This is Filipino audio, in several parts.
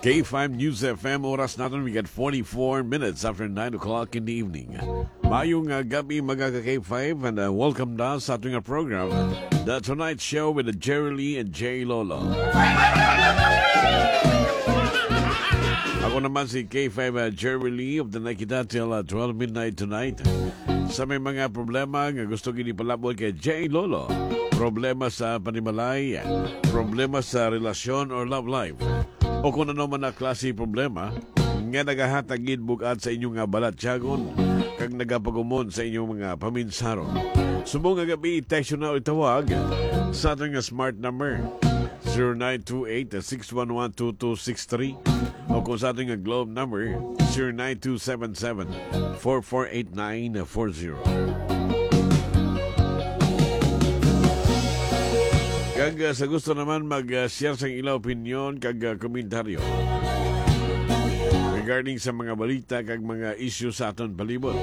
K5 News FM, oras natin, we got 44 minutes after 9 o'clock in the evening. Mayong gabi mga ka-K5 and welcome na sa ating program, The Tonight Show with Jerry Lee and Jay Lolo. Ako naman si K5 Jerry Lee of the Nakita till 12 midnight tonight. Sa may mga problema nga gusto ginipalabot kay Jay Lolo, problema sa panimalay, problema sa relasyon or love life, o kung ano man na klase problema nga nagahatagid bugat sa inyong balatyagon kag nagapagumon sa inyong mga paminsaron. Subong nga gabi, text na o itawag sa ating smart number 0928-611-2263 o kung sa ating globe number 09277-448940. Kag sa gusto naman mag-share sa ilang opinion kag komentaryo regarding sa mga balita kag mga issue sa aton palibot.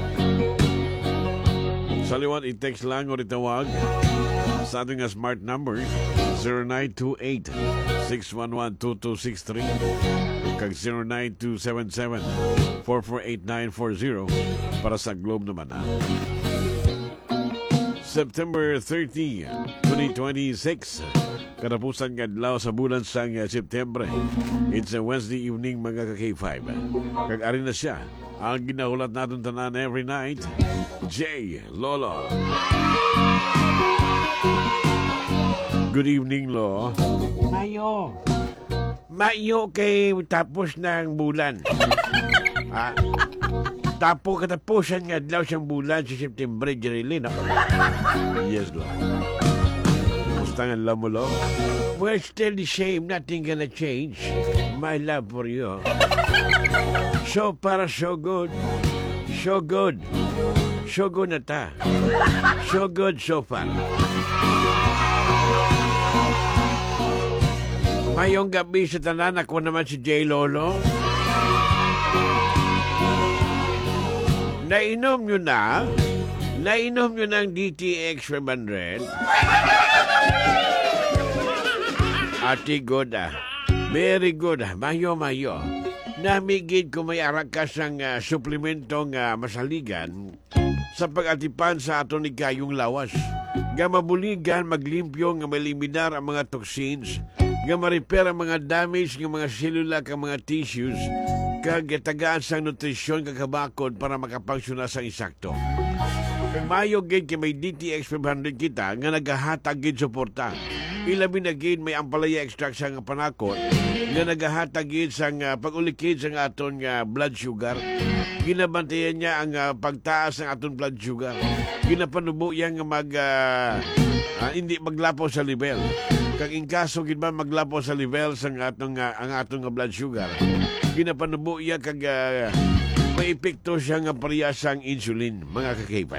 Sa liwan, i-text lang o itawag sa ating smart number 0928-611-2263 kag 09277-448940 para sa Globe naman na. September 30, 2026. Katapusan kadlaw sa bulan sang September. It's a Wednesday evening mga ka-K5. Kag-ari na siya ang ginahulat natin tanan every night, Jay Lolo. Good evening, Lo. Mayo kay tapos ng bulan. Katapusan nga adlaw siyang bulan sa September, Jerilyn. Yes, Lo. Kumusta nga alam mo, Lo? Well, still the same. Nothing gonna change. My love for you. So far, so good. So good. So good na ta. So good so far. Mayong gabi sa tanan, ako naman si Jay Lolo. Nainom nyo na? Nainom nyo ng DTX 500? Ati good Very good Mayo. Namigid ko may arakas ang suplementong masaligan sa pag-atipan sa aton ni kayong lawas. Nga mabuligan, maglimpyo, nga maliminar ang mga toxins, nga ma-repair ang mga damage ng mga selula kang mga tissues, kag tagaan sa nutrisyon kakabakod para makapangsyon sa insakto. Kag mayo gid kay may DTX 500 kita nga nagahatag gid suporta. Ilabi na gid may ampalaya extract sa nga panakot nga nagahatag gid sa pag-ulikid sa aton nga blood sugar. Ginabantayan niya ang pagtaas ng aton blood sugar. Ginapanubo yang hindi maglapo sa level. Kag in kaso gid man maglapo sa level sa atong ang atong blood sugar, ginapanubo iya kag may epekto siya nga parehasang insulin mga ka-K5.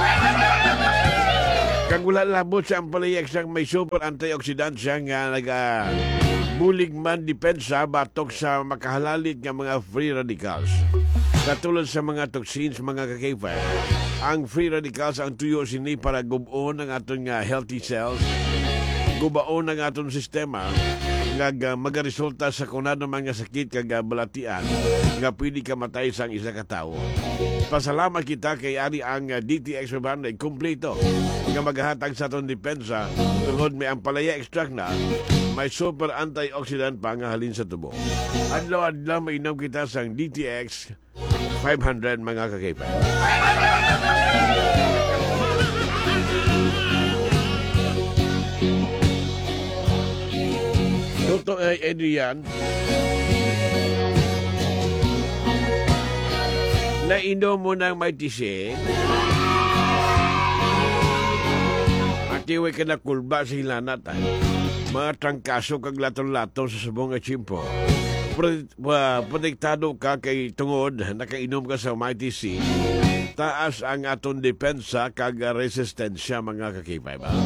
Kag wala labot sa ampalaya sang may super antioxidant siya nga bulig man depensa batok sa makahalalit nga mga free radicals. Katulad sa mga toxins mga ka-K5, ang free radicals ang tuyo sini para gubon ang atong healthy cells, gubaon ang atong sistema nga magaresulta sa kunano mga sakit kag balatian nga pwede ka matay sa isa ka tawo. Pasalamat kita kay ari ang DTX 500 kompleto nga maghatag sa atong depensa tungod may ampalaya extract na may super antioxidant pa nga halin sa tubo. Adlaw-adlaw mainom kita sa DTX 500 mga ka-K5. Dr. Adrian, nainom mo ng may tisik at iway ka na kulba sa hilanat. Mga trangkaso kag laton-laton sa subong at chimpo. Protektado ka kay tungod, nakainom ka sa Mighty C. Taas ang aton depensa kag resistensya mga ka-K5.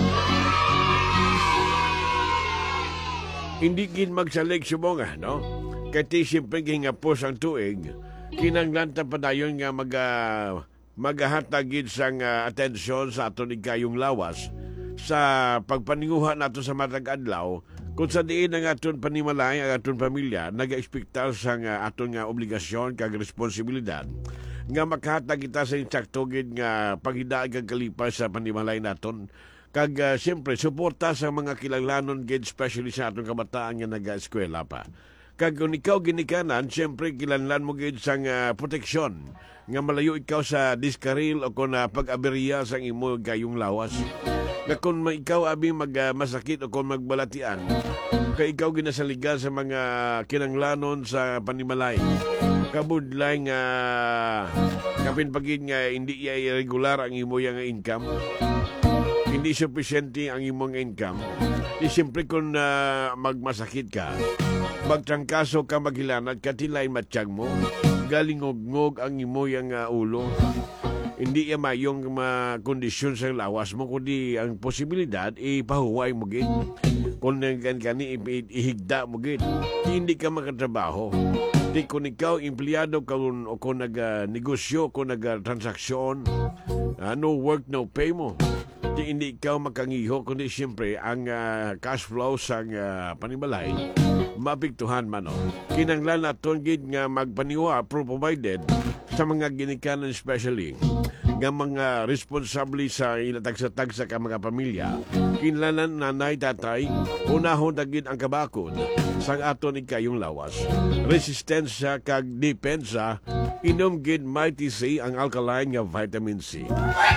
Hindi kin magsalig subong no? Kati siyempre gingapos ang tuig, kinanglanta pa dayon nga magahatagid sang atensyon sa aton ikayong lawas sa pagpaninguha nato sa matag adlaw Kung sa diin ang aton panimalay, ang aton pamilya, nag-ekspektar sa aton nga obligasyon kag responsibilidad nga makahatag kita sa insaktogid nga paghidaag kag kalipas sa panimalay naton. Kag siyempre, suporta sa mga kilanglanon gid especially sa atong kabataan nga nag-eskwela pa. Kag kung ikaw ginikanan, siyempre kilanlan mo gid sa proteksyon nga malayo ikaw sa diskaril o kung pag-aberya sa imo gayong lawas. Nga kung ikaw abi masakit o kung magbalatian, kay ikaw ginasaligan sa mga kinanglanon sa panimalay. Kabudlay nga kapin pagin nga hindi irregular ang imo yang income. Hindi sufficiente ang imong income. Di siyempre kung magmasakit ka, magtrangkaso ka maghilanat, katilay matsyag mo, galingog-ngog ang imo yang ulo. Hindi yan mayong kondisyon sa lawas mo, kundi ang posibilidad, ipahuway mo gid. Kung kani ihigda mo gid, hindi ka makatrabaho. Di kung ikaw, empleyado ka o kung nag-negosyo, kung nag-transaksyon, no work, no pay mo. Di hindi ikaw makangiho, kundi siyempre ang cash flow sa panimalay, mapiktuhan man. Kinanglan naton gid nga magpaniwa provided sa mga ginikanan especially nga mga responsable sa ilatag-sa ka mga pamilya, kinlanan nanay, tatay, unahon dagid ang kabakod sang aton ikayong lawas. Resistensya kag depensa, inom gid Mighty C ang alkaline nga vitamin C.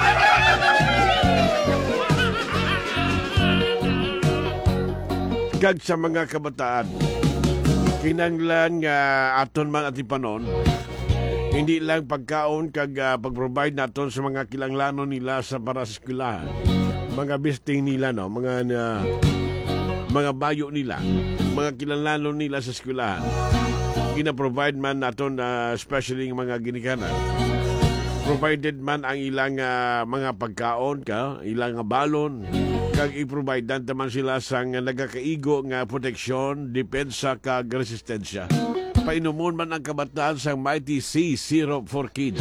Kag sa mga kabataan, kinanglan nga aton man at ipanon, hindi lang pagkaon kag pag-provide naton sa mga kilanglanon nila sa para sa eskwelahan. Mga bisting nila, no? Mga bayo nila, mga kilanglanon nila sa eskwelahan. Kina-provide man naton especially mga ginikanan. Provided man ang ilang mga pagkaon ka, ilang balon, kag i-provide naman sila sa nagakaigo nga proteksyon, depensa kag resistensya. Painumon man ang kabataan sa Mighty C Syrup for Kids.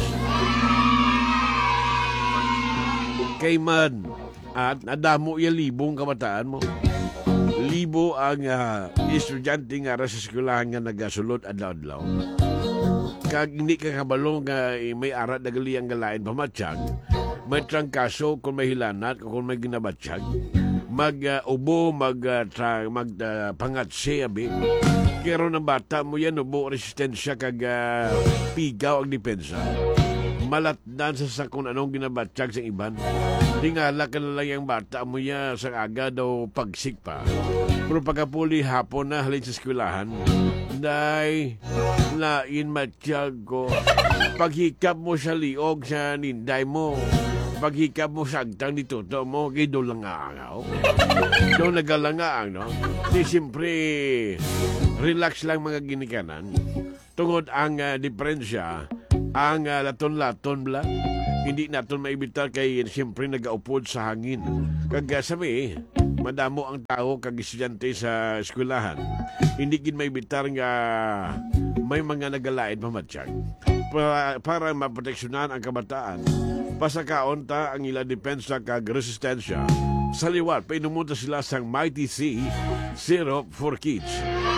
Kay man, at nadamo yung libong kabataan mo. Libo ang estudyante nga sa eskwelahan nga nagasulod adlaw-adlaw. Kag hindi ka kabalo nga may arat na gali ang galain pamatsyag, may trangkaso kung may hilanat o kung may ginabatsyag, mag-ubo, pangatsi, abi. Kero ng bata mo yan, ubo, resistensya, kag pigaw ang depensa. Malatdan sa kung anong ginabatsyag sa iban. Tingala ka na lang yung bata mo yan sa aga daw pagsik pa. Pero pagkapuli hapon na halin sa eskwelahan, day, lain matsyag ko. Paghikap mo sa liog sa ninday mo, paghikap mo sa agtang ni Toto mo, gido lang aangaw. Doon nagalangaang, no? Di siyempre, relax lang mga ginikanan. Tungod ang diferensya, ang laton-laton bla, hindi naton maibitar kay siyempre nagaupod sa hangin. Kag sabi, madamo ang tao kag estudyante sa eskwelahan. Hindi gid maibitar nga may mga nagalain pamatsyag. Para maproteksyonan ang kabataan, pasakaon ta ang ila depensa kag resistensya. Sa liwat, painumunta sila sa Mighty C Syrup for Kids.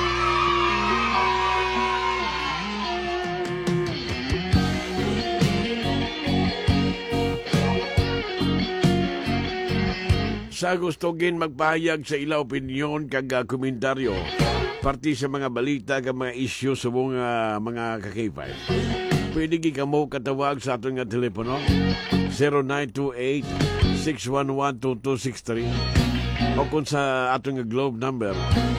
Sa gusto gin magpahayag sa ila opinyon kag komentaryo parti sa mga balita kag mga issue sa mga kakipay. Pwede gi kamo katawag sa aton nga telepono 0928-611-2263 o kung sa aton nga globe number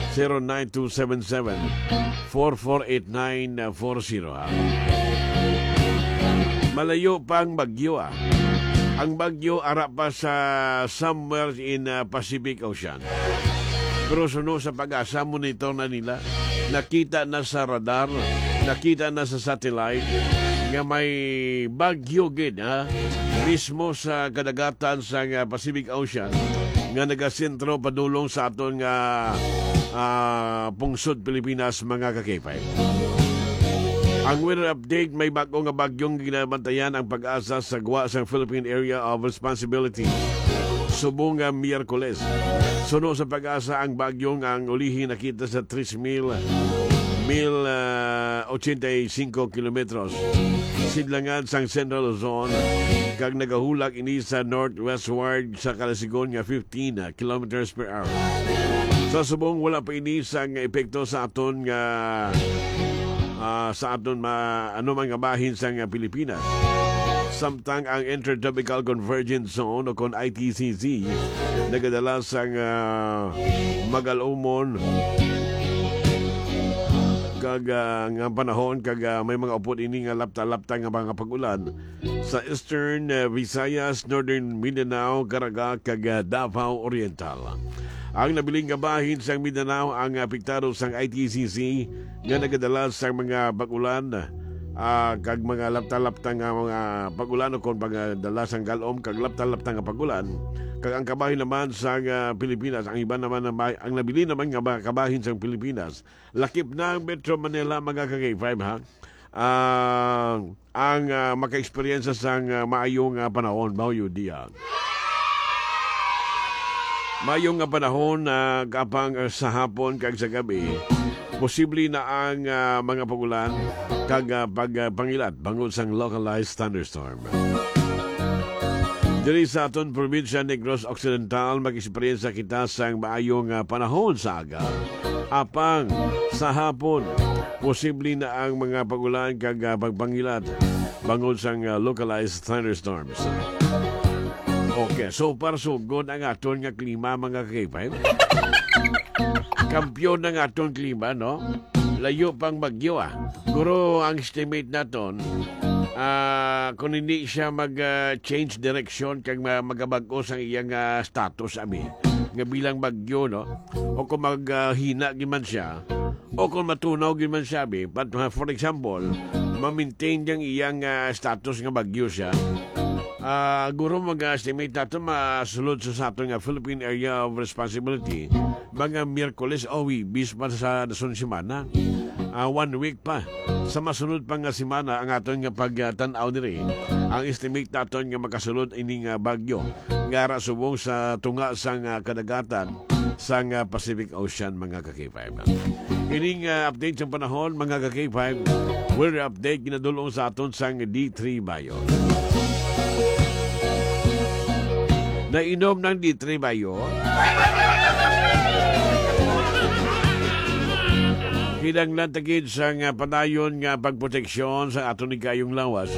09277-448940. Malayo pang bagyo Ang bagyo ara pa sa somewhere in Pacific Ocean. Pero suno sa pag-asa, monitor na nila. Nakita na sa radar, nakita na sa satellite nga may bagyo gid mismo sa kadagatan sa Pacific Ocean nga nagasentro padulong sa aton nga pungsod Pilipinas mga kakipay. Ang weather update, may bago nga bagyong ginabantayan ang pag-asa sa gawa sa Philippine Area of Responsibility subong nga Miyerkules. Suno sa pag-asa ang bagyong ang ulihin nakita sa 3,085 kilometros. Sidlangan sang Central Luzon kag nagahulak ini sa northwestward sa kalasigon nga 15 kilometers per hour. Sa subong wala pa ini sang epekto sa aton nga ano mga bahin sa Pilipinas. Samtang ang Intertropical Convergence Zone o kon ITCZ nagadala sa magalumon kag nga panahon kag may mga upod ini nga lapta-lapta nga mga pag-ulan sa Eastern Visayas, Northern Mindanao, Caraga kag Davao Oriental. Ang nabiling nga bahin sa Mindanao ang apektado sa ITCZ nga nagadala sa mga pag-ulan kag mga lapta-lapta nga mga pag-ulan o kon pagdala sang galom kag lapta-lapta nga pag-ulan. Kag ang kabahin naman sa Pilipinas, ang iba naman ang nabili naman nga kabahin sa Pilipinas, lakip na ang Metro Manila mga kag-5 ha. Ang maka-experience sa maayong panahon, Mauyo Dia. Maayong panahon kapang sa hapon kag sa gabi, posible na ang mga pagulan kag pagpangilat bangod sang localized thunderstorm. Diri sa aton probinsya Negros Occidental, mag-eksperyensya kita sa maayong panahon sa aga. Apang sa hapon, posible na ang mga pagulan kag pagpangilat bangod sang localized thunderstorms. Okay, so far so good ang aton nga klima mga K5. Kampiyon ng aton klima, no? Layo pang bagyo Guro ang estimate naton, kung hindi siya mag-change direction kag magabago sa iyang status abi nga bilang bagyo, no? O kung maghina giman siya o kung matunaw giman siya abi, but for example ma-maintain yang iyang status nga bagyo siya, guro mag-estimate nato masulod sa aton nga Philippine Area of Responsibility mga Miyerkules o Wibis pa sa nasun simana. 1 week pa sa masunod pang simana ang aton nga pagtanaw diri. Ang estimate naton nga makasulod ining bagyo nga subong sa tunga sang kadagatan sang Pacific Ocean mga ka-K5. Ining update sa panahon mga ka-K5, weather update ginadulong sa aton sang D3 Bayo. Nainom ng D3 Bayo, kinanglan tagid sa padayon nga pagproteksyon sa aton gayong lawas.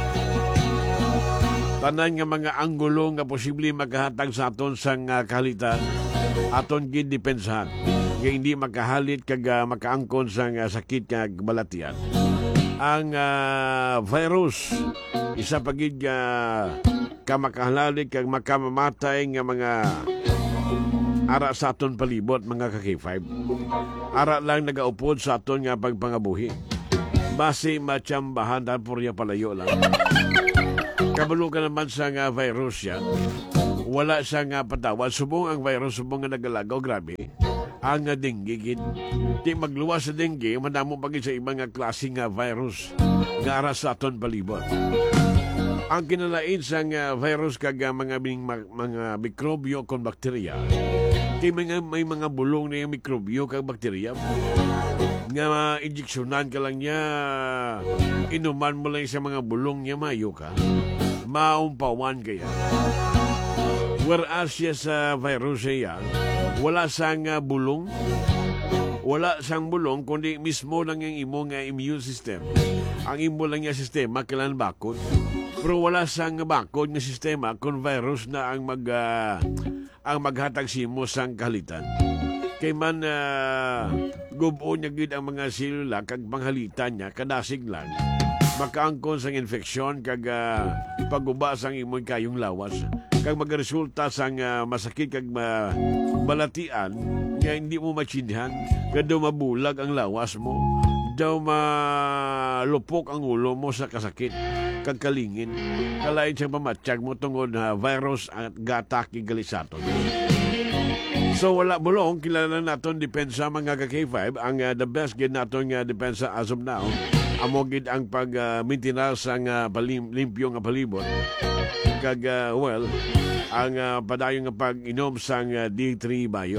Tanan nga mga anggulo nga posible makahatag sa aton sang kahalitan, aton gid depensahan nga hindi makahalit kag makaangkon sa sakit nga balatian. Ang virus isa pagid kamakahalalik kag makamamatay nga mga ara sa aton palibot mga ka-K5. Ara lang nagaupod sa aton nga pagpangabuhi. Base matsambahan dahil purya palayo lang. Kabalo ka naman sa nga virus yan. Wala siya nga patawad. Subong ang virus, subong nga nagalagaw. Grabe. Ang dengue gid. Di magluwas sa dengue, manamo pagin sa ibang nga klase nga virus nga ara sa aton palibot. Ang kinalain sa virus kag mga mikrobyo kon bakterya, may mga bulong na yung mikrobyo kag bakterya nga injeksyonan ka lang niya, inuman mo lang sa mga bulong niya, mayo ka, maumpawan kaya. Whereas siya sa virus siya, wala sang bulong, wala sang bulong, kundi mismo lang yung imong immune system. Ang imo lang yung sistema, kailan bakod. Pero wala sang bakod nga sistema kung virus na ang maghatag simo sang kahalitan. Kay man gubo niya gid ang mga selula kag panghalitan niya kadasig lang makaangkon sang infeksyon kag paguba sang imong kayong lawas kag magresulta sang masakit kag balatian nga hindi mo machinhan kado mabulag ang lawas mo, daw malupok ang ulo mo sa kasakit kag kalingin kalain siyang pamatsyag mo tungod virus at gataki galisaton. So wala bulong, kilala naton depensa mga ka-K5. Ang the best gid naton nga depensa as of now amogid ang pag-maintenance ang limpyo nga palibot kag ang padayon nga pag-inom sang D3 Bayo.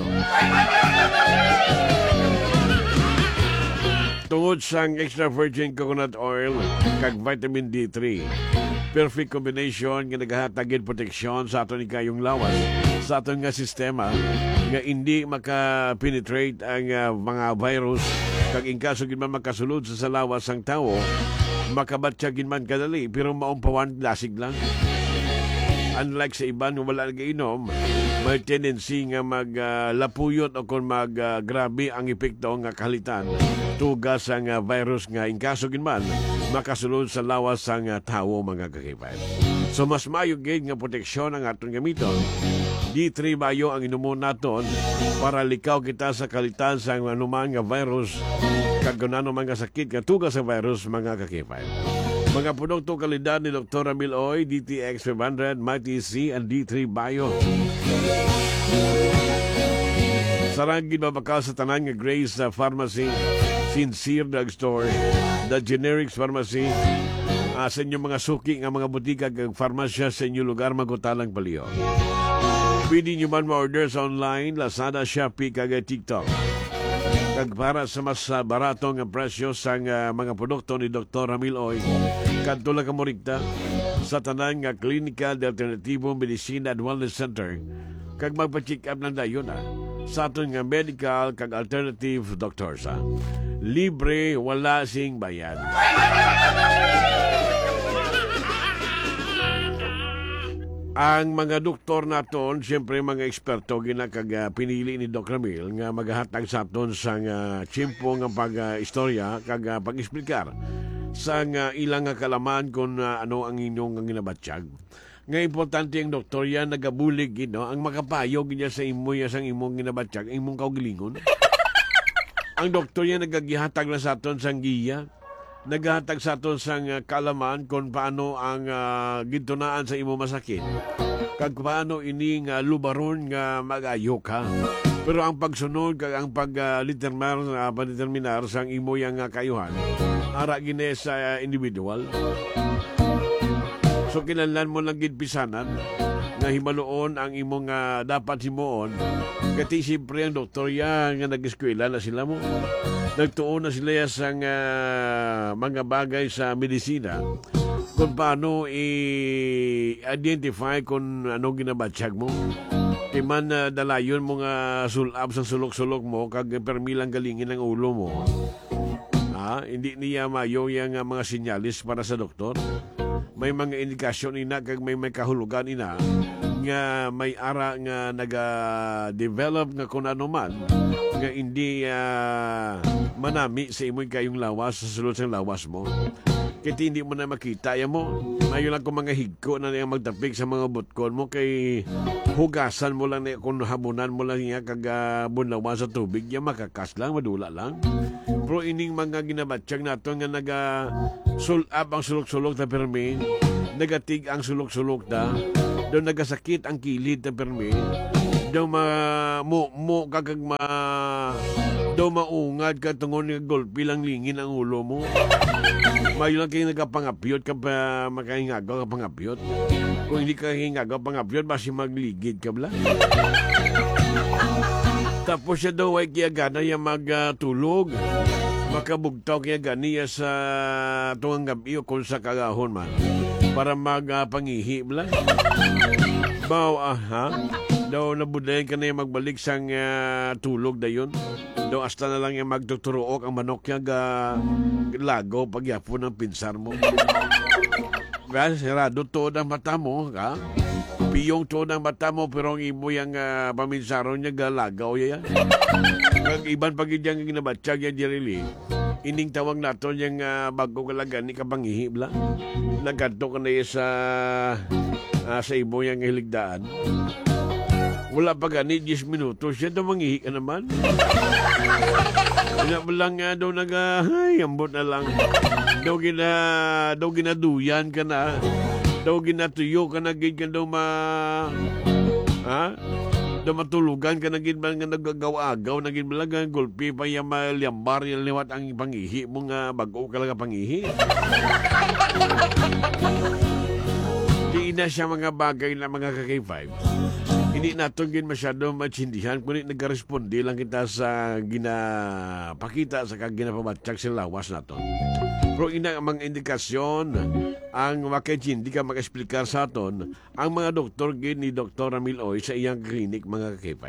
Tungod sang extra virgin coconut oil kag vitamin D3. Perfect combination nga nagahatagid proteksyon sa aton ikayong lawas sa aton nga sistema nga hindi maka-penetrate ang mga virus kag in kaso gid man makasulod sa lawas sang tawo makabatya gid man kadali pero maumpawan lasig lang. Unlike sa iban nga wala nag-inom, may tendency nga maglapuyot o kung maggrabe ang epekto nga kalitan tugas ang virus nga in kaso gid man makasulod sa lawas sang tawo mga kakipay. So mas mayo gid nga proteksyon ang aton gamiton. D3 Bayo ang inumon naton para likaw kita sa kalitan sa anuman nga virus kag kunano mga sakit nga tugas sa virus mga kakipay. Mga produkto kalidad ni Dr. Ramil Oy, DTX 500, Mighty C, and D3 Bayo. Sarangin mabakal sa tanan nga Grace Pharmacy, Sincere Drugstore, The Generics Pharmacy, sa inyong mga suki nga mga butika kag farmasya sa inyong lugar magutalang paliyo. Pwede nyo man ma-order sa online, Lazada, Shopee, kag TikTok. Kag para sa mas baratong presyo sa mga produkto ni Dr. Ramil Oy, kadto lang ka mo rikta sa tanan nga Klinika de Alternativo Medicina and Wellness Center kag magpa-check up lang dayon sa aton nga medical kag alternative doctors. Libre, wala sing bayad. Ang mga doktor naton, siyempre mga eksperto ginakag pinili ni Doc Ramil nga maghatag sa aton sa tsimpo nga pag-istorya kag pag-explicar sa ilang kalaman kung ano ang inyong ginabatsyag. Nga importante ang doktor yan nagabulig ang makapayog niya sa imo sang imong ginabatsyag, imong kaugilingon. Ang doktor yan nagagihatag na sa aton sang giya, naghatag sa aton sang kalaman kung paano ang gintunaan sa imo masakit kag paano ining lubaron nga magayo ka. Pero ang pagsunod kag ang pagdeterminar sang imo yang kayuhan ara gine sa individual. So kinahanglan mo lang gid pisanan nga himaloon ang imong dapat himuon. Kati siyempre ang doktor yan nga nag-eskwela na sila mo. Nagtuon na sila sa mga bagay sa medisina kung paano i-identify kung anong ginabatsyag mo. Kaya man dalayon mo nga sulab sa sulok-sulok mo kag permilang galingin ang ulo mo. Hindi niya mayo yung mga sinyalis para sa doktor. May mga indikasyon ina kag may kahulugan ina nga may ara nga naga-develop nga kung ano man nga hindi manami sa imoy kayong lawas sa sulod ng lawas mo. Kaya hindi mo na makita yan mo. Mayo lang kung mga higko na niyang magtapik sa mga butkon mo kay hugasan mo lang na kung habunan mo lang niya kag bunlawan sa tubig yan makakas lang, madula lang. Pero ining mga ginabatsyag nato nga naga-sulab ang sulok-sulok na permi, nagatig ang sulok-sulok na, daw nagasakit ang kilid na permi, daw daw maungad ka tungon nga golpi lang lingin ang ulo mo. Mayo lang kayo nagapangapyot ka pa makahingagaw ka pangapyot. Kung hindi ka hingagaw pangapyot, basi magligid ka bala. Tapos siya daw ay kaya gana yung magtulog. Makabugtaw kaya ganiya sa tungang gabi o kung sa kagahon man. Para magpangihi bala. Daw nabudayan ka na yung magbalik sang tulog na yun. Daw hasta na lang yung magtuturook ang manok niya lago pagyapo ng pinsar mo. Sirado to ang mata mo, ka? Piyong to ng mata mo pero ang imo yung paminsaron niya galagaw yan. Ang iban pag yung ginabatsyag yan dirili, ining tawag nato yung bago kalagan ni kapangihi bla. Nagkanto ka na sa imo yung hiligdaan. Wala pa gani 10 minutos siya daw mangihi ka naman. Wala mo lang nga daw ambot na lang. Daw ginaduyan ka na. Daw ginatuyo ka na gid ka daw matulugan ka naging ba nga nagagaw-agaw, naging balagang gulpi pa yung liambar yung liwat ang pangihi mo nga bago ka lang pangihi. Di na siya mga bagay na mga ka-K5. Hindi natin masyado matsindihan, kundi nagkaresponde lang kita sa ginapakita sa ginapamatsak sa lawas natin. Pero ina mga indikasyon ang makachindi ka mag-explicar sa aton ang mga doktor ni Dr. Ramil Oy sa iyang klinik mga K5.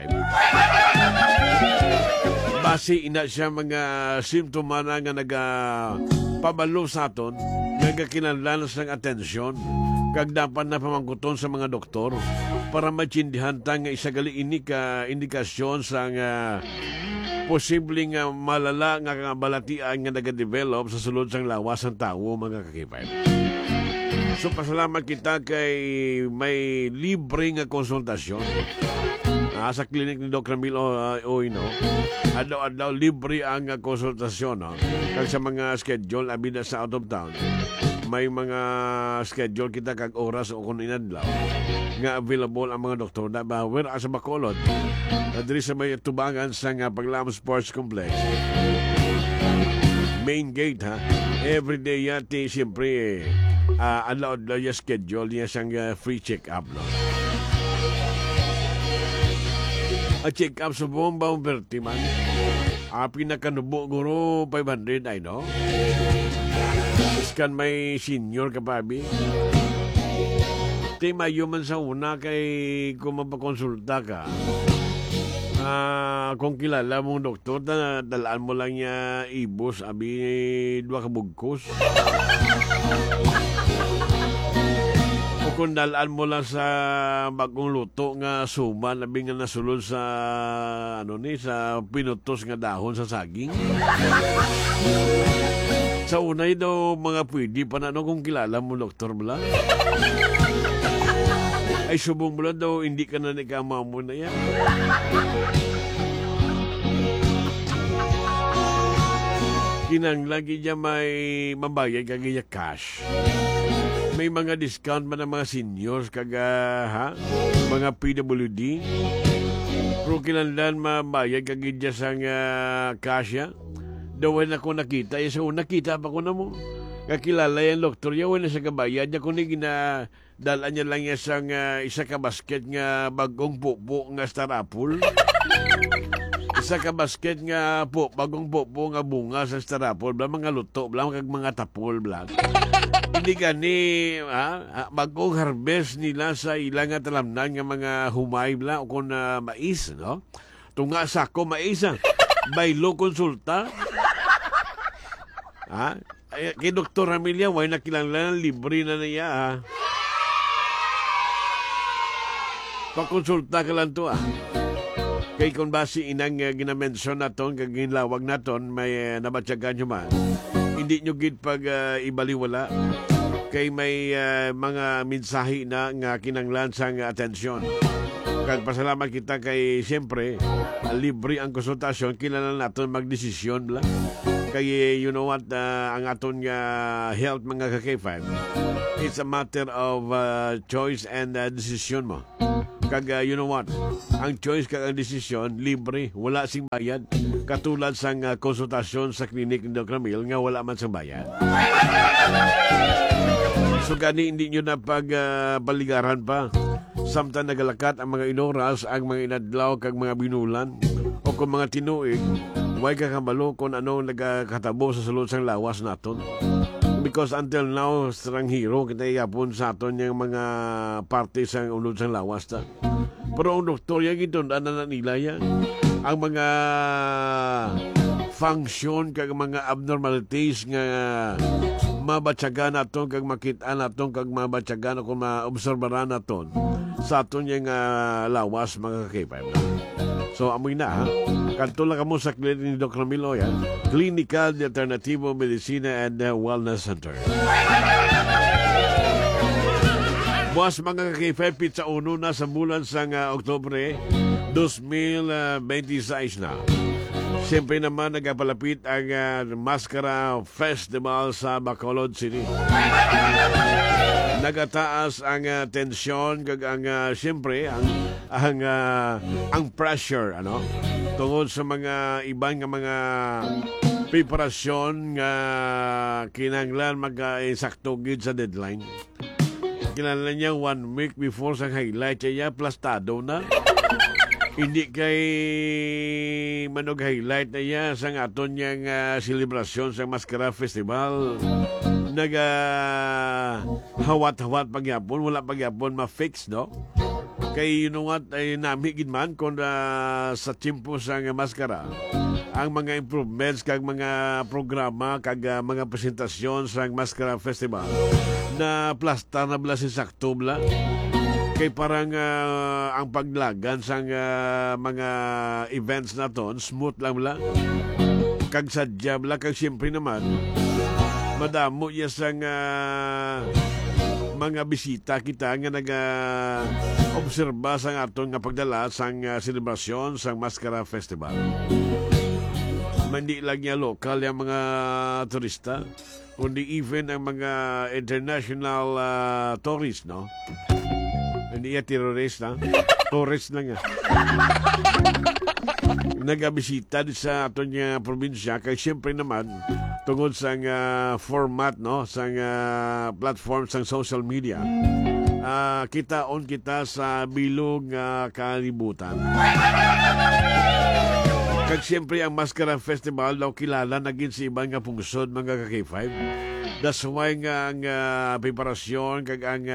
Base ina siya mga simptoma na nga nagpabalo sa aton, nagakinanlan ng atensyon, kag dapat na pamangkuton sa mga doktor para matsindihan ta nga isagali ini ka indikasyon sa posibleng malala nga balatian nga nagadevelop sa sulod sang lawas ng tao mga kakipay. So pasalamat kita kay may libre nga konsultasyon sa klinik ni Dr. Ramil Oy, no? Adlaw libre ang konsultasyon, no? Kag sa mga schedule abida sa out of town, may mga schedule kita kag oras o kung inadlaw nga available ang mga doktor na bawer sa Bacolod. Diri sa may tubangan sa Paglam Sports Complex. Main gate, ha? Everyday yati, siyempre, allowed yung schedule niya sang free check-up, no? A check-up sa buong Baumberti man. Pinakanubo guro 500 ay, no? Iskan may senior ka, pabi. Di mayo man sa una kay kung mapakonsulta ka. Kung kilala mong doktor, dalaan mo lang niya ibos, abi 2 kabugkos. O kung dalaan mo lang sa bagong luto nga suman, abi nga nasulod sa sa pinutos nga dahon sa saging. Sa unay daw mga pwede pa na kung kilala mo doktor mo lang. Ay subong mo lang daw, hindi ka na nikama mo na yan. Kinanglang niya may mabayad kagaya cash. May mga discount man ng mga seniors kaga mga PWD. Pero kinanglan mabayad kagaya sa cash ya. Dawan ako nakita. So nakita pa ko na mo. Kakilala yan doktor ya. Wala sa kabayad niya. Kung dalaan niya lang isang isa ka basket nga bagong pupo nga Star Apple. Isa ka basket nga bagong pupo nga bunga sa Star Apple. Bla mga luto, bla mga tapol, bla. Hindi gani, bagong harvest nila sa ilang talamnan nga mga humay, bla, o kung mais, no? Tunga sako mais, baylo konsulta. Kay Dr. Amelia, way nakilala libre na niya, pakonsulta ka lang to, Kay kung basi inang ginamensyon naton, kag ginlawag naton, may nabatyagan nyo man. Hindi nyo gid pag ibaliwala. Kay may mga mensahe na nga kinanglan sa atensyon. Kag pasalamat kita kay siyempre, libre ang konsultasyon, kilala naton magdesisyon bla. Kay you know what, ang aton health mga ka-K5, it's a matter of choice and decision mo. Kag you know what, ang choice kag ang desisyon libre, wala sing bayad, katulad sa konsultasyon sa klinik ni Dr. Ramil nga wala man sang bayad. So gani hindi nyo na pagbaligaran pa samtang nagalakat ang mga inoras, ang mga inadlaw kag mga binulan o kung mga tinuig, way kakabalo kung ano nagkatabo sa sulod sang lawas naton. Because until now, stranghero kita yapon sa aton yung mga parte sa ulod sang lawas ta. Pero ang doktor yung ito, na nila yan. Ang mga function kag mga abnormalities nga mabatsagan naton kag makita naton kag mabatsagan kung maobserbaran naton sa aton yung lawas mga kakipay. So amoy na kanto lang kamo sa klinik ni Dr. Miloy, Clinical Alternativo Medicina and Wellness Center. Buwas mga kakipay, pizza uno na sa bulan sa Oktubre 2026 na. Siyempre naman nagapalapit ang Maskara Festival sa Bacolod City. Nagataas ang tensyon kag ang siyempre ang pressure tungod sa mga ibang mga preparasyon nga kinahanglan mag-insakto gid sa deadline. Kilala niya 1 week before sa highlight niya plastado na. Hindi kay manog highlight na niya sa aton niyang selebrasyon sa Maskara Festival. Hawat-hawat pagyapon, wala pagyapon ma-fix, no? Kay you know what, ay namigid man kung sa timpo sa Maskara ang mga improvements kag mga programa kag mga presentasyon sa Maskara Festival na plasta na bla si sakto bla. Kay parang ang paglagan sa mga events na ton, smooth lang bla. Kag sadya bla, kag siyempre naman, madamo ya sang mga bisita kita nga nag-obserba sa aton nga pagdala sa selebrasyon sa Maskara Festival. Mandi lang niya lokal yung mga turista, kundi even ang mga international tourist, no? Hindi ya terrorist, na? Tourist lang nga. Nagabisita sa aton nga probinsya, kaya siyempre naman, tungod sa format, no? Sa platform sa social media, kita sa bilog kalibutan. Kag siyempre ang Maskara Festival daw kilala naging si ibang nga pungsod mga ka-K5. That's why nga ang preparasyon kag ang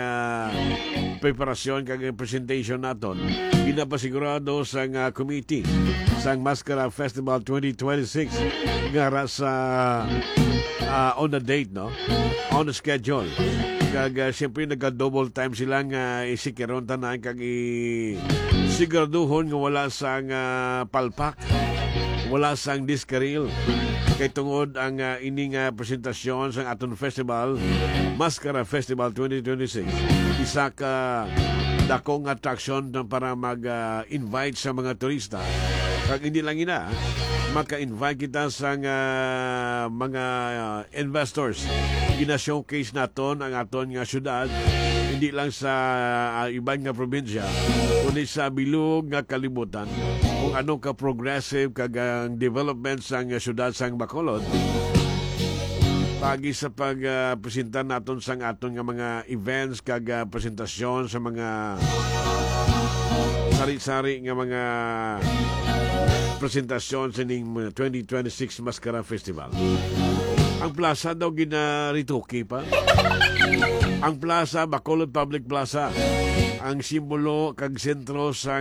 presentation naton ginapasigurado sa committee sa Maskara Festival 2026 nga sa on the date, no? On the schedule. Kag siyempre nagka-double time silang isikiron tanan kag siguraduhon nga wala sang palpak, wala sang diskaril. Kay tungod ang ining presentasyon sa aton festival, Maskara Festival 2026, isa ka dakong attraction para mag-invite sa mga turista. Kag hindi lang ina, maka-invite kita sa mga investors. Gina-showcase naton ang aton nga syudad, hindi lang sa ibang nga probinsya, kundi sa bilog nga kalibutan. Kung anong ka-progressive kag ang development sa syudad sa Bacolod, pagi sa pag-presenta naton sa aton nga mga events kag presentasyon sa mga sari-sari nga mga presentasyon sa ning 2026 Maskara Festival. Ang plaza daw ginarituki pa. Ang plaza, Bacolod Public Plaza, ang simbolo kag sentro sa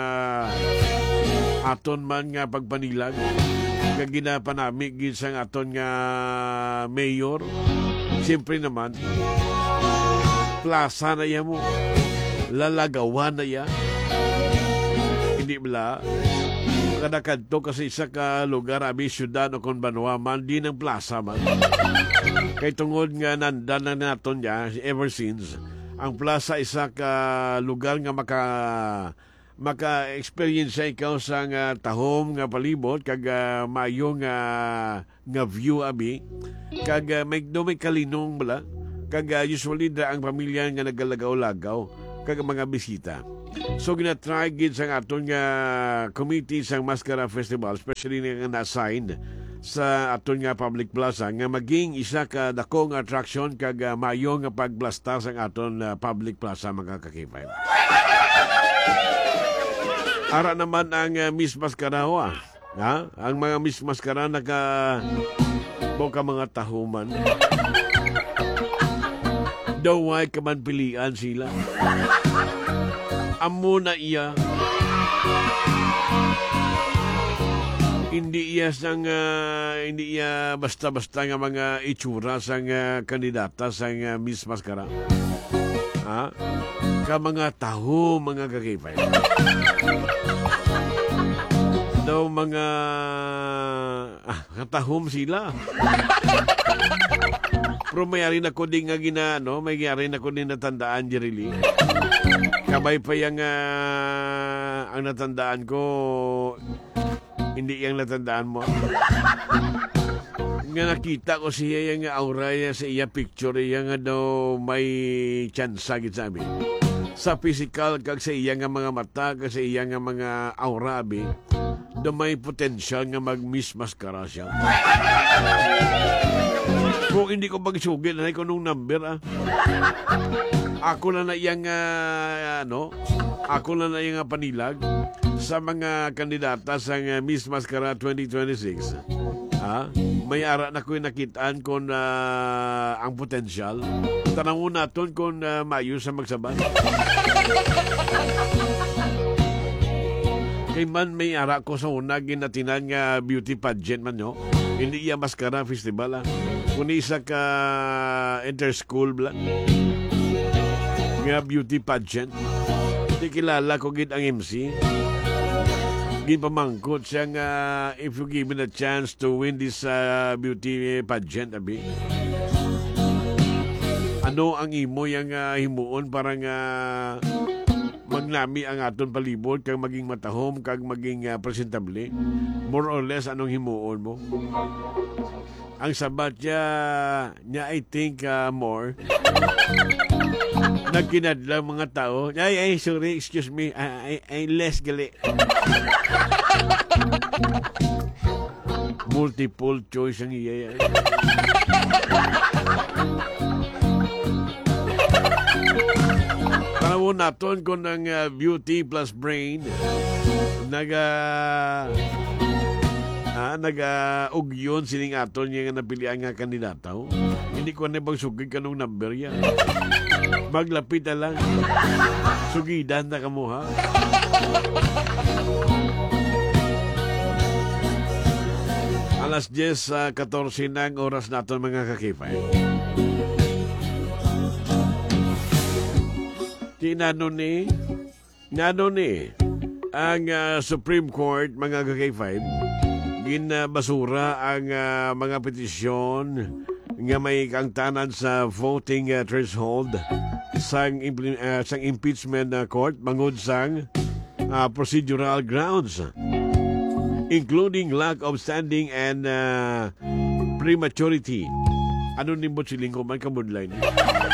aton man nga pagpanilag kag ginapanami gid sa aton nga mayor. Siyempre naman, plaza na ya mo, lalagawan na ya. Hindi bala kadakadto kasi isa ka lugar abi syudad o kon banwa man di ng plaza man. Kay tungod nga nandan na naton ya ever since ang plaza isa ka lugar nga maka-experience ikaw sa tahom nga palibot kag maayo nga view abi kag may kalinong bala kag usually ang pamilya nga nagalagaw-lagaw kag mga bisita. So gina-try gid sa aton nga committee sa Maskara Festival, especially nga na-assign sa aton nga public plaza nga maging isa ka dakong attraction kag maayo nga pagblasta sa aton public plaza mga ka-K5. Ara naman ang Miss Maskara ha? Ang mga Miss Maskara boka mga tahuman. Daway ka man pilian sila. Amo na iya. Hindi iya basta-basta nga mga itsura sa kandidata sa Miss Maskara. Ka mga taho, mga kakipay. Daw mga katahom sila. Pero mayari na ko din nga mayari na ko din natandaan, Jerry. Kabay pa yung ang natandaan ko Hindi yang natandaan mo. Nga nakita ko siya yung aura niya sa iya picture niya nga daw may tsansa gid sabi. Sa physical kag sa iya nga mga mata kag sa iya nga mga aura abi daw may potential nga mag-miss mascara siya. Kung hindi ko magsugid na ko nung number Ako na iyang ako na iyang panilag sa mga kandidata sa Miss Mascara 2026. May ara na ko nakitaan kung ang potensyal. Tanawon naton kung maayos sa magsaban. Kay man may ara ko sa una ginatinan nga beauty pageant man no. Hindi iya Mascara Festival Kung isa ka inter-school nga beauty pageant. Hindi kilala ko gid ang MC. Ginpamangkot siya nga if you give me a chance to win this beauty pageant abi. Ano ang imo yang himuon para nga magnami ang aton palibot kag maging matahom kag maging presentable? More or less anong himuon mo? Ang sabat niya I think more nagkinadlang mga tao. Ay, sorry, excuse me. I less gali. Multiple choice ang iya. Panahon naton kung ang beauty plus brain nag-ugyon sining aton yung napilian nga kandidato. Hindi ko na bang sugid kanong number yan. Maglapit na lang. Sugidan na kamo ha. Alas 10:14 na ang oras naton mga kakipay. Tinano ni ang Supreme Court mga kakipay ginabasura ang mga petisyon nga may kangtanan sa voting threshold sang impeachment court mangod sang procedural grounds including lack of standing and prematurity. Ano nimbot siling ko man kamudlay ni?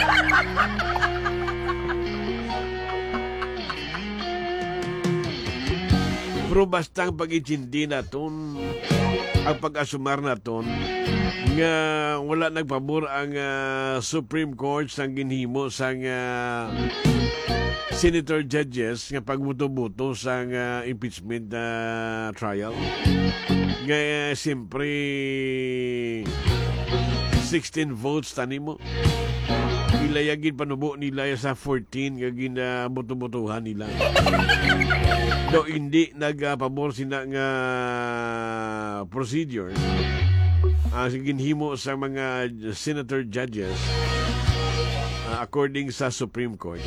Pero bastang pag-itindi naton ang pag-asumar naton nga wala nagpabor ang Supreme Court sang ginhimo sang senator judges nga pagbuto-buto sang impeachment trial. Nga siyempre 16 votes tanimo. Ilayagin panubo nila sa 14 nga ginabuto-butuhan nila. Do hindi nagpabor sina nga procedure ginhimo sa mga senator judges according sa Supreme Court.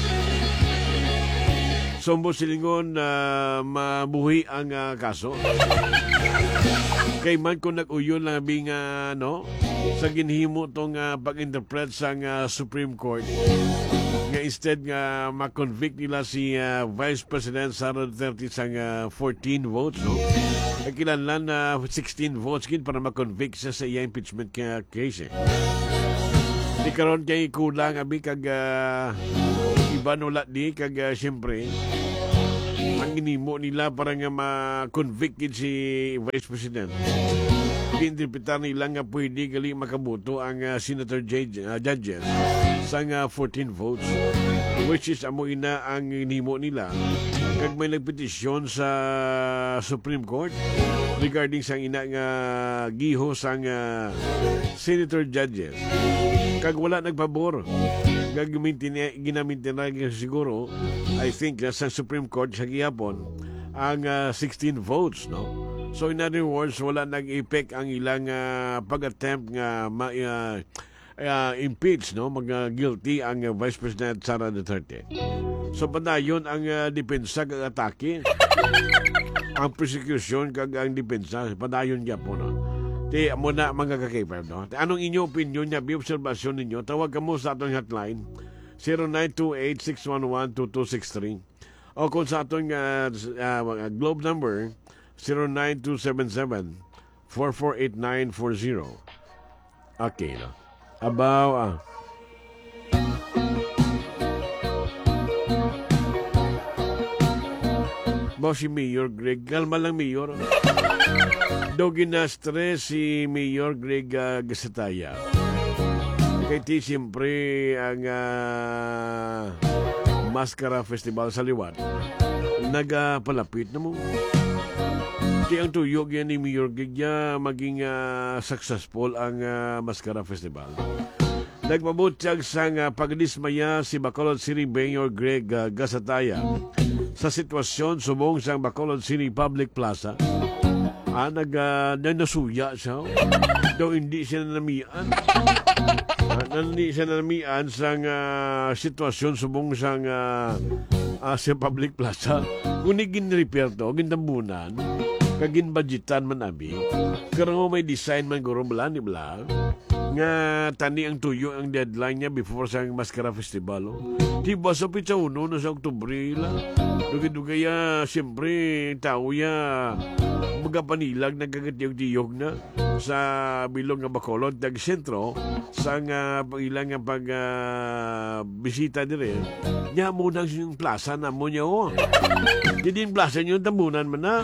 Sombo silingon mabuhi ang kaso. Kay man kung nag-uyon lang bing sa ginhimo tong pag-interpret sa Supreme Court nga instead nga ma-convict nila si Vice President Sara Duterte sa 14 votes ay kilanlan na 16 votes kin para ma-convict siya sa iya impeachment case di karon kay kulang abi kag iba nula di kag siyempre ang ginimo nila para nga ma-convict si Vice President. Interpretar nila nga pwede gali makabuto ang senator judges sa 14 votes, which is amo ina ang ginimo nila kag may nagpetisyon sa Supreme Court regarding sa ina nga giho sang senator judges kag wala nagpabor kag ginamintin na siguro I think sa Supreme Court sa gihapon ang 16 votes so in other words wala nag-effect ang ilang pag-attempt nga impeach mag-guilty ang Vice President Sara Duterte. So padayon ang depensa kag atake ang prosecution kag ang depensa padayon gyapon Ti amo na mga kakipay Anong inyo opinion niya bi obserbasyon ninyo tawag kamo sa atong hotline 0928-611-2263 o kung sa atong globe number 09277-448940. Okay, no? Abaw, Baw si Mayor Greg. Kalma lang, Mayor. Daw gina-stress si Mayor Greg Gasataya. Kaya ti siyempre ang Mascara Festival sa Liwat. Nagpalapit na mo. Ti ang tuyok yan ni Mayor Greg maging successful ang Mascara Festival. Nagpabutyag sang pagdismaya si Bacolod City Mayor Greg Gasataya sa sitwasyon subong sa Bacolod City Public Plaza. Nasuya siya. Daw hindi siya nanamian. Hindi siya nanamian sa sitwasyon subong sa Public Plaza. Kung gin-repair to, gintambunan, kagin-budgetan man abi, karang may design man guro bla nga tani ang tuyo ang deadline niya before sa Mascara Festival. Di ba sa pitsa uno na sa Oktubre la? Dugay-dugaya, siyempre, tao ya magapanilag nagkagatiyog-tiyog na sa bilog nga Bacolod, sentro sa ilang bisita dire. Nya mo nang yung plaza na mo niya o. Di din plaza niyo, tambunan man na.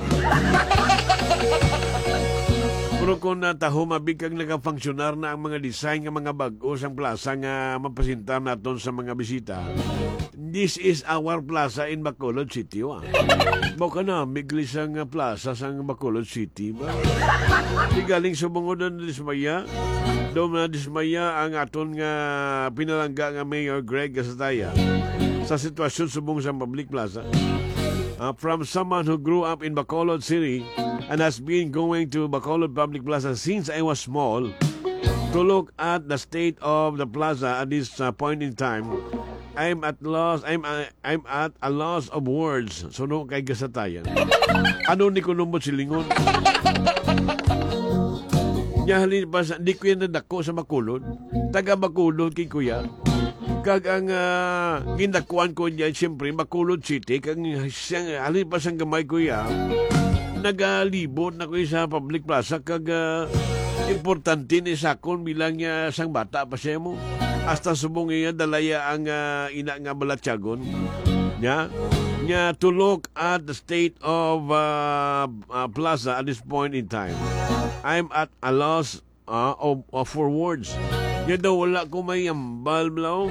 Pero kung taho mabig kang nagafungsionar na ang mga design ng mga bago sa plaza nga mapasintar naton sa mga bisita, this is our plaza in Bacolod City. Baka na, miglis ang plaza sa Bacolod City. Di galing subungod na dismaya. Doon na dismaya ang aton nga pinalangga nga Mayor Greg Gasataya sa sitwasyon subong sa Public Plaza. From someone who grew up in Bacolod City and has been going to Bacolod Public Plaza since I was small, to look at the state of the plaza at this point in time, I'm at a loss of words. So no kay Gasatayan. Ano ni kunumbot silingon? Nya halin pa sa di ko yan nadako sa Bacolod. Taga Bacolod kay kuya. Kag ang ginakuan ko niya, siyempre, Bacolod City, kag halin pa sang gamay ko ya, nagalibot na ko sa Public Plaza, kag importante ni sakon bilang niya sang bata pa siya mo. Hasta subong iya, dalaya ang ina nga balatyagon. Nya, to look at the state of Plaza at this point in time. I'm at a loss for words. Yan daw wala ko may ambal blaw.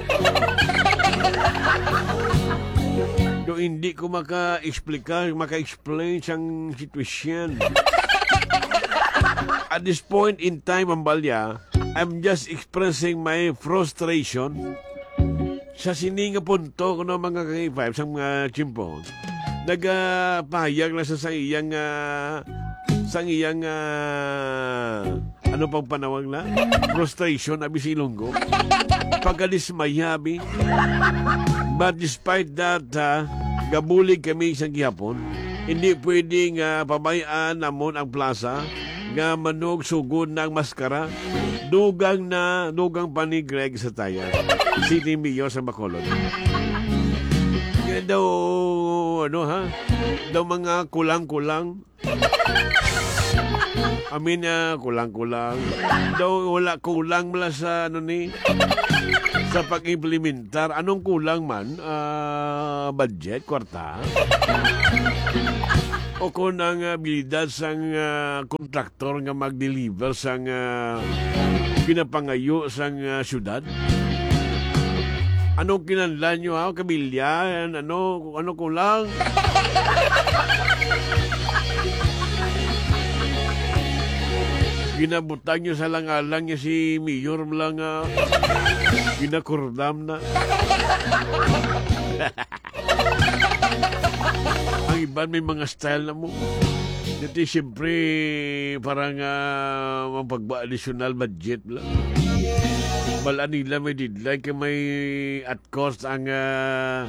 Do hindi ko maka-explain siyang sitwasyon. At this point in time, ambalya, I'm just expressing my frustration sa sininga punto ko ng mga kay-5 sa mga chimpo. Nagpahayag na sa iyang ano pang panawag na? Frustration, abi si Ilonggo. Pagkadismaya, abi. But despite that, gabulig kami isang gihapon. Hindi pwedeng pabayaan namon ang plaza nga manog sugod ng maskara. Dugang pa ni Greg Sataya. City Mayor sa Bacolod. Yan daw, daw mga kulang-kulang. Amin kulang-kulang. Daw wala kulang mula sa sa pag-implementar. Anong kulang man? Budget, kwarta? O kung ang abilidad sang kontraktor nga mag-deliver sang pinapangayo sang syudad? Anong kinanlan nyo kabilya? Ano kulang? Ginabutang nyo sa langalang niya si Mayor lang ginakurdam na. Ang iban may mga style na mo. Dito siyempre parang mapagba-additional budget lang. Bala nila may deadline kaya may at cost ang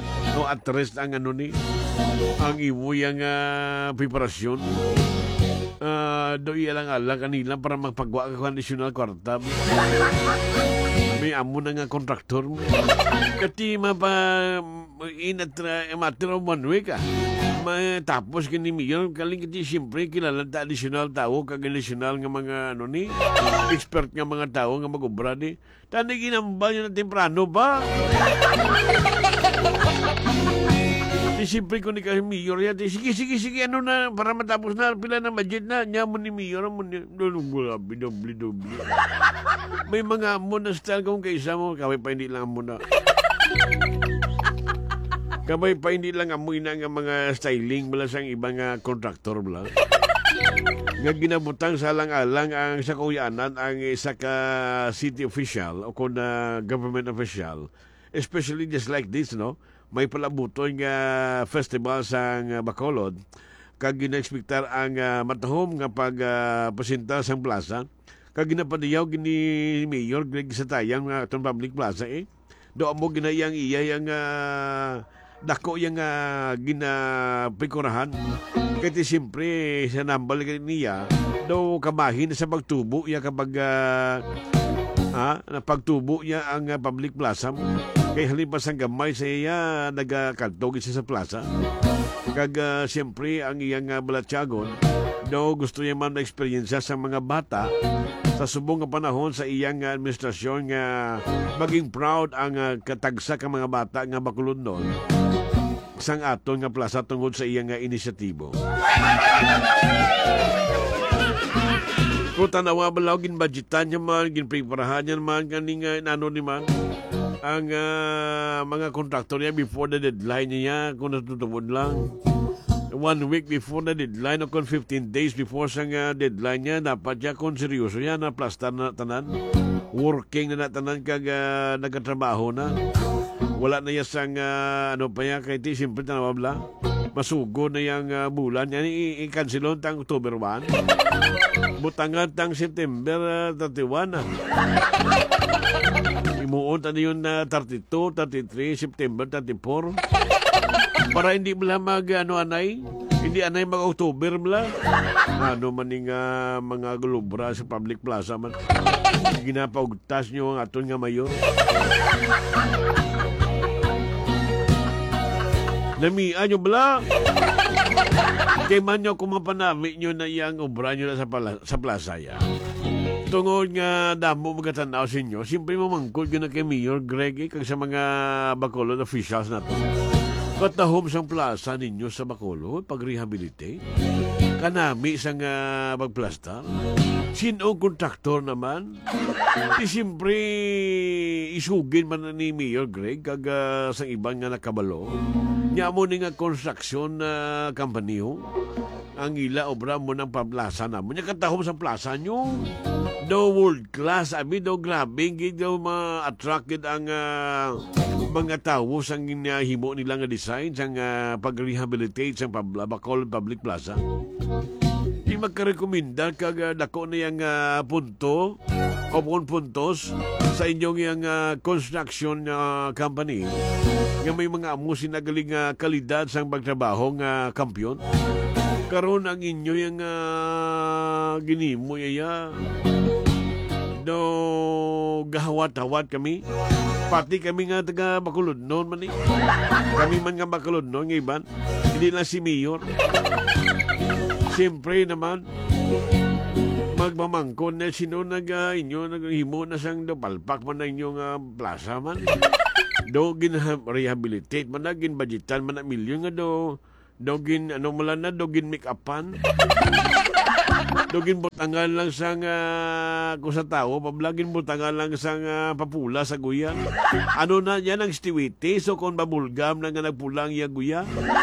at rest ang ang iwoy ang preparasyon. Do ilang-alang kanila para magpagwa ka additional kwarta. May amo na nga kontraktor mo. Kati matter of 1 week tapos kini Mayor kaling kiti siyempre kilala ta additional tao kag additional nga mga expert nga mga tao nga magobra ni. Tani ginambal yun na temprano ba? Di siyempre ko ni kasi Mayor yan. Sige, ano na, para matapos na, pila na budget na, niya mo ni Mayor, mo ni, dobli. May mga amo na style kung kaisa mo, kaway pa hindi lang amo na. Kaway pa hindi lang amo ina nga mga styling, bala sang ibang kontraktor bala. Nga ginabutang sa alang-alang ang sa kuyanan, ang isa ka city official, o kung government official, especially just like this, no? May palabutoy nga festival sa Bacolod kag gina-expectar ang matahom nga pagpasinta sa plaza kag ginapadiyaw gini Mayor Greg sa tayang atong public plaza do mo ginayang iya yang dako yang ginapikurahan kaya siyempre sa nambal niya do kamahin sa pagtubo ya kapag pagtubo niya ang public plaza kay halipas ang gamay sa iya nagakantog isa sa plaza kag siyempre ang iyang balatyagon daw gusto niya man na-experience sa mga bata sa subong nga panahon sa iyang administrasyon nga maging proud ang katagsa ka mga bata nga bakulod noon sang aton nga plaza tungod sa iyang inisyatibo. Kung tanawa balaw ginbudgetan niya man, ginpreparahan niya man, kaning nano ni man, ang mga kontraktor niya before the deadline niya, kung natutubod lang. 1 week before the deadline, o kung 15 days before sa deadline niya, dapat niya kung seryoso niya na plastar na tanan, working na tanan kag nagkatrabaho na. Wala na yasang ano pa yan, kaya simple na nababla. Masugo na yung bulan. Yan i-cancelon tang October 1. Butangan tang September 31. Imuot na yun 32, 33, September 34. Para hindi mula anay. Hindi anay mag-October mula. Ano maning mga gulubra sa public plaza man. Ginapaugtas nyo ang aton nga Mayor. Namian nyo bala. Kay man nyo kumapanami nyo na iyang obra nyo na sa plaza ya. Tungod nga damo magkatanaw sa inyo, siyempre mamangkod yun na kay Mayor Greg kag sa mga Bacolod officials na to. Katahom sang plaza ninyo sa Bacolod pag-rehabilitate. Kanami sang magplastar. Sino kontraktor naman? Di siyempre isugin man ni Mayor Greg kag sa ibang nga nakabalo. Nya mo ni nga construction company ang ila obra mo ng paplaza na mo. Nya katahom sa plaza nyo. Do world class. Abi do grabe. Hindi daw ma-attract ang mga tao sa himo nila nga design sa pag-rehabilitate sa Bacolod Public Plaza. Di magkarekomenda kag dako na yung punto o puntos sa inyong yung construction company nga may mga amo sinagaling kalidad sa pagtrabaho nga kampyon. Karon ang inyo yung ginimo iya do gahawat-hawat kami. Pati kami nga taga Bacolod noon man Kami man nga Bacolod noon ng iban. Hindi lang si Mayor. Siyempre naman, magmamangkon na sino inyo naghimo na sang palpak man na inyong plaza man. Do gin-rehabilitate man na, gin-budgetan man na milyon nga do gin, ano mula na, do gin-make-upan. Do gin-butangan lang sang kung sa tao, pablagin butangan lang sang papula sa guya. Ano na yan ang stiwiti, so kung babulgam na nga nagpulang iya guya.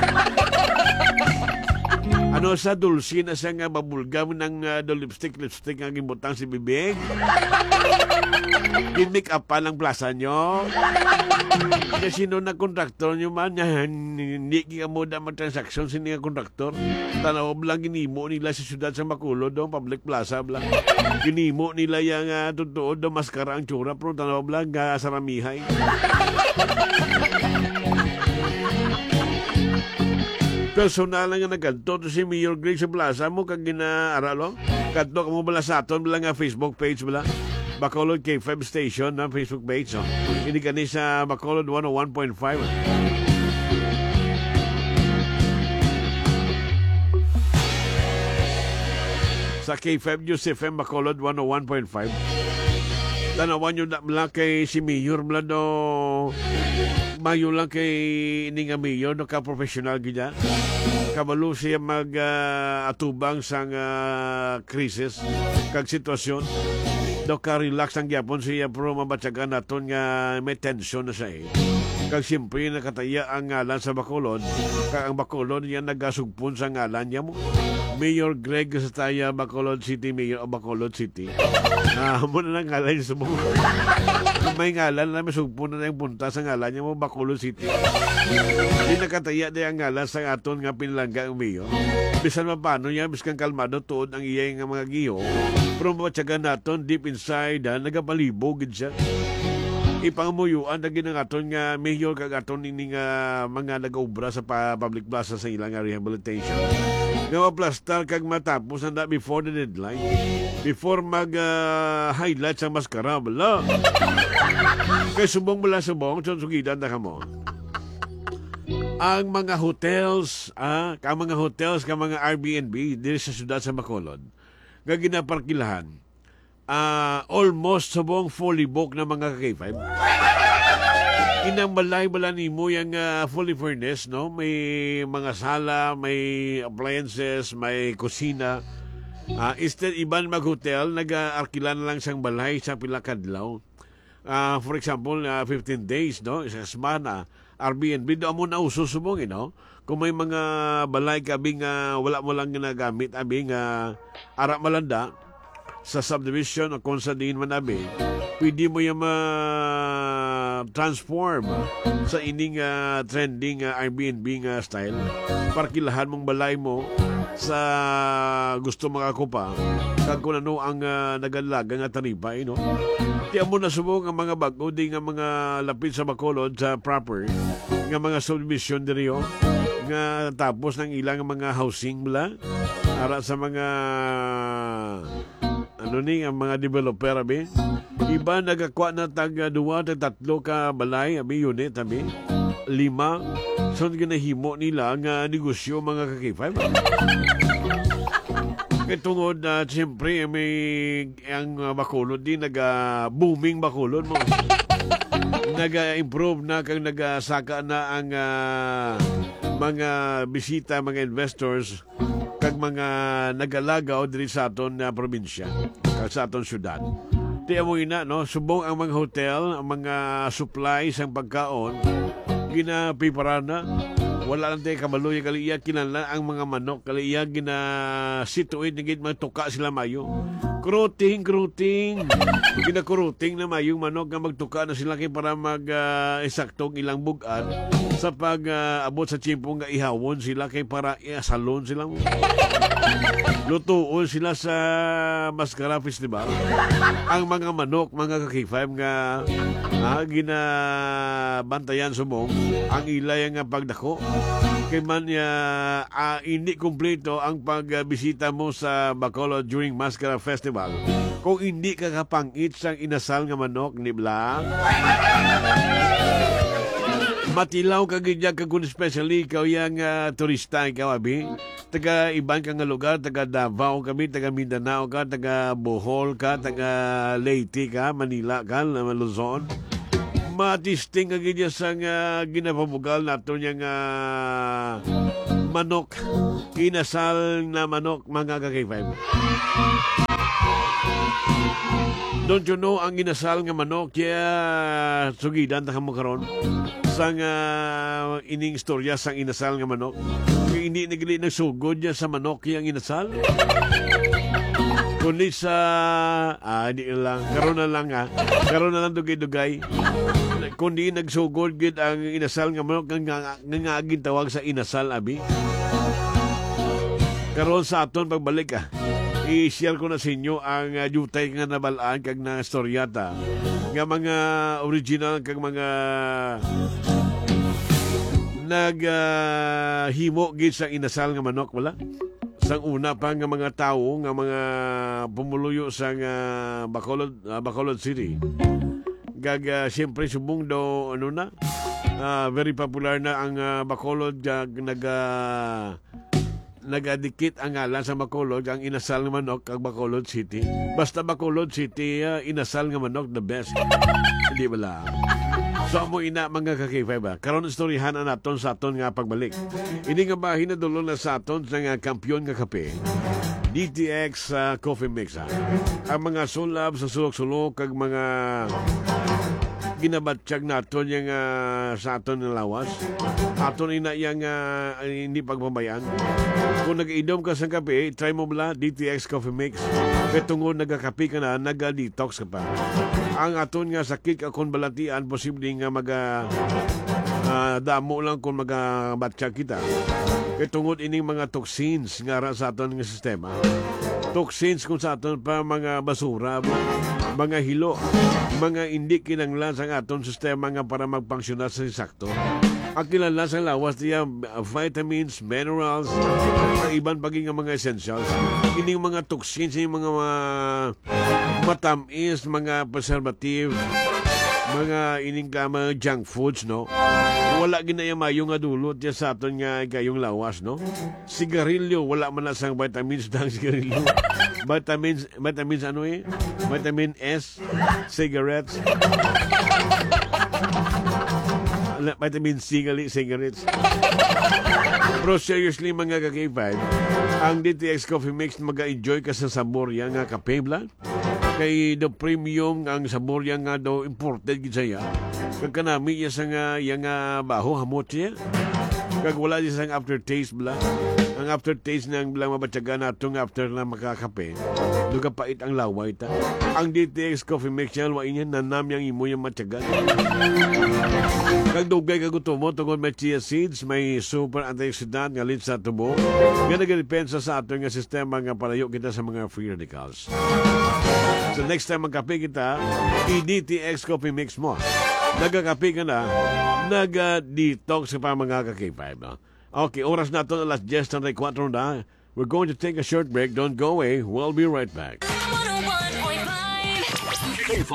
Ano sa dulce na sa nga babulgam ng lipstick nga gimbutang si bibig? Gimik up pa lang plaza nyo? Kasi no na kontraktor nyo man, hindi ka mo na mag-transaction sa nga kontraktor. Tanaw lang ginimo nila sa syudad sa Bacolod, do, public plaza lang. Ginimo nila yung totoo, do, maskara ang tsura, pero tanaw lang sa ramihay. personal nga nagkanto to si Mayor Greg sa plaza mo kag ginaaralo. Kanto ka mo bala sa aton bala nga Facebook page bala. Bacolod K5 Station na Facebook page. So. Ini kani sa Bacolod 101.5. Sa K5 News FM Bacolod 101.5. Tanawan nyo na kay si Mayor Blado. Mayo lang kay ini nga Mayor no ka-professional gina. Kabalo siya mag-atubang sang krisis kag sitwasyon. Do ka-relax ang gyapon siya pero mabatsagan naton nga may tension na siya Kag siyempre nakataya ang ngalan sa Bacolod. Kag ang Bacolod yan nagasugpon sa ngalan niya mo. Mayor Greg sa taya Bacolod City, Mayor of Bacolod City. Mo na lang ngalan niya sa mga. May ngalan na may sugpon na yung punta sa ngalan niya mo Bacolod City. Hindi nakataya na ang ngalan sa aton nga pinalangga ang Mayor. Bisan mapano niya, biskan kalmado tuod ang iyay nga mga giho. Pero mapatsagan naton deep inside nagapalibog siya. Ipangmuyuan na ginangaton nga mayor kag aton ini nga mga nag-obra sa public plaza sa ilang rehabilitation. Nga maplastar kag matapos na before the deadline. Before mag-highlight sa maskara. Bala. Kay subong mula subong, sugidan na kamo. Ang mga hotels, ka mga hotels, ka mga Airbnb diri sa syudad sa Bacolod, nga ginaparkilahan, almost subong fully booked na mga K5. Inang balay-bala ni mo yung fully furnished, no? May mga sala, may appliances, may kusina. Instead, iban mag-hotel, nag-arkila na lang siyang balay sa pilakadlaw. For example, 15 days, no? Isang semana, Airbnb, doon mo na ususubong, no? Kung may mga balay ka, abing wala mo lang ginagamit, abing arak malanda, sa subdivision o kung sa diin man abing, pwede mo yung transform sa ining trending Airbnb style. Parkilahan mong balay mo sa gusto makakupa kag kung ano ang nagalaga nga taripa, no? Tiyan mo na subong ang mga bago di nga mga lapit sa Bacolod sa proper nga mga subdivision diriyo nga tapos ng ilang mga housing bla ara sa mga ang mga developer abi. Iba nagakwa na tag 2 o 3 ka balay abi unit abi 5 so ginahimo nila nga negosyo mga ka-K5. Kaya tungod siyempre may ang Bacolod din booming Bacolod mo. Naga-improve na kang nagasaka na ang mga bisita, mga investors kag mga nagalagaw diri sa aton probinsya kag sa aton syudad. Tiyan mo ina, no? Subong ang mga hotel, ang mga supplies, ang pagkaon, ginapipara na. Wala lang tayo kabaloy, kaliya kinala ang mga manok, kaliya ginasituin, naging magtuka sila mayo. Kruting. Ginakuruting na mayong manok nga magtuka na sila kay para mag-isaktong ilang bugat sa pag-abot sa tiyempo nga ihawon sila kay para iasalon sila. Lutuon sila sa Mascara Festival. Ang mga manok, mga ka-K5 nga ginabantayan sumong ang ilay nga pagdako. Kay man hindi kumpleto ang pagbisita mo sa Bacolod during Mascara Festival kung hindi ka kapangit sang inasal nga manok ni Blang. Matilaw ka ganyan ka kung especially ikaw yung turista ikaw abi. Taga ibang kang lugar, taga Davao kami, taga Mindanao ka, taga Bohol ka, taga Leyte ka, Manila ka, Luzon. Matisting ka ganyan sang ginapabugal nato niyang manok. Inasal na manok mga ka-K5. Don't you know ang inasal nga manok kaya sugidan ta kamo karon sang ining istorya sang inasal nga manok. Kaya hindi nagili nagsugod niya sa manok yang inasal. Kundi sa hindi lang karon na lang dugay-dugay. Kundi nagsugod gid ang inasal nga manok nga gintawag sa inasal abi. Karon sa aton pagbalik i-share ko na sa inyo ang yutay nga nabalaan kag na storyata nga mga original kag mga naghimo gid sa inasal nga manok wala. Sang una pa nga mga tawo nga mga pumuluyo sa Bacolod City. Siyempre subong do ano na very popular na ang Bacolod nagadikit ang ngalan sa Bacolod ang inasal nga manok kag Bacolod City. Basta Bacolod City inasal nga manok the best. Hindi bala. So amo ina mga ka-K5 karon istoryahan na naton sa aton nga pagbalik. Ini nga ba hinadulo na sa aton sa nga kampiyon nga kape. DTX Coffee Mix. Ang mga sulab sa sulok-sulok kag mga ginabatsyag naton yung sa aton ng lawas. Aton ina yung hindi pagbabayan. Kung nag-idom ka sa kape, try mo bala DTX Coffee Mix. Kaya tungod nagkakape ka na, nag-detox ka pa. Ang aton nga sakit akong balatian, posible nga damo lang kung magabatsyag kita. Kaya tungod ining mga toxins nga sa aton nga sistema. Toxins kung sa aton pa mga basura, mga hilo, mga hindi kinanglan sa aton sistema nga para magpangsyonar sa sakto. Ang kilala sa lawas niya vitamins, minerals, iban paging mga essentials. Ining mga toxins, yung mga matamis, mga preservative, mga ining mga junk foods, no? Wala ginayamayo nga dulot niya sa aton nga kayong lawas, no? Sigarilyo, wala man na sang vitamins ng sigarilyo. Vitamins ano eh? Vitamin S, cigarettes. Vitamin C gali, cigarettes. Pero seriously mga ka-K5, ang DTX Coffee Mix mag-enjoy ka sa sabor yan nga kape bla. Kay the premium ang sabor yan nga daw imported gid saya. Kag kanami iya sa nga baho hamot siya. Kag wala siya sang aftertaste bla. Ang aftertaste nang bilang mabatyagan natong after na makakape. Duga pait ang laway ta. Ang DTX Coffee Mix yan, wain yan, nanam yung imo yung matyagan. Kag dugay kagutom mo, tungkol may chia seeds, may super antioxidant nga lit sa tubo. Nga nagdepensa sa ato nga sistema nga palayo kita sa mga free radicals. So next time magkape kita, i-DTX Coffee Mix mo. Nagkakape ka na, nag-detox pa mga ka-K5. No? Okay, oras na ito, alas 10:04 na. We're going to take a short break. Don't go away. We'll be right back.